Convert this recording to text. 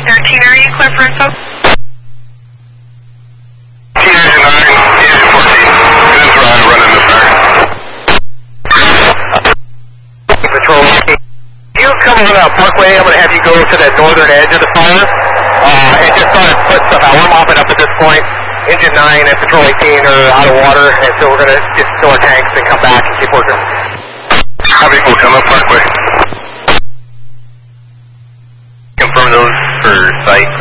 13, are you clear for info? Engine 9, Engine 14. Engine Toronto running the fire. Patrol, you come on Parkway, I'm going to have you go to the northern edge of the fire and just start to put stuff out. We're mopping up at this point. Engine 9 and Patrol 18 are out of water, and so we're going to just fill our tanks and come back and keep working. How many people come up Parkway? Confirm those for site.